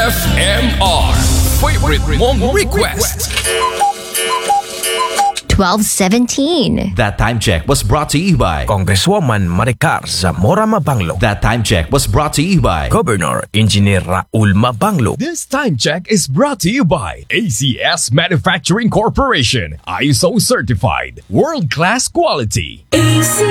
TFMR. Favorite mong request. 12:17. That time check was brought to you by Congresswoman Maricar Zamora Mabanglo. That time check was brought to you by Governor Engineer Raul Mabanglo. This time check is brought to you by ACS Manufacturing Corporation. ISO certified. World-class quality.